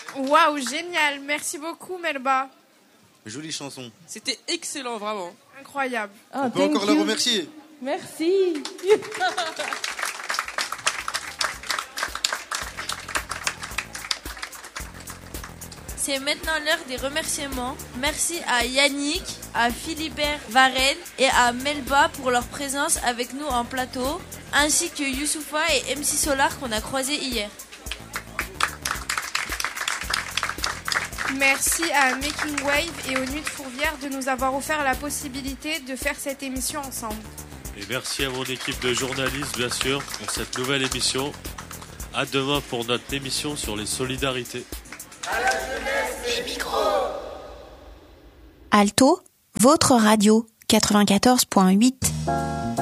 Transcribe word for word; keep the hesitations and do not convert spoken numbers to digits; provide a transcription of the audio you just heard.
Waouh, génial. Merci beaucoup, Melba. Jolie chanson. C'était excellent, vraiment. Incroyable. Oh, On peut encore you. la remercier. Merci. C'est maintenant l'heure des remerciements. Merci à Yannick, à Philibert Varenne et à Melba pour leur présence avec nous en plateau, ainsi que Youssoufa et M C Solar qu'on a croisés hier. Merci à Making Wave et aux Nuits de Fourvière de nous avoir offert la possibilité de faire cette émission ensemble. Et merci à mon équipe de journalistes, bien sûr, pour cette nouvelle émission. À demain pour notre émission sur les solidarités. À la jeunesse, les micros. Alto, votre radio quatre-vingt-quatorze point huit.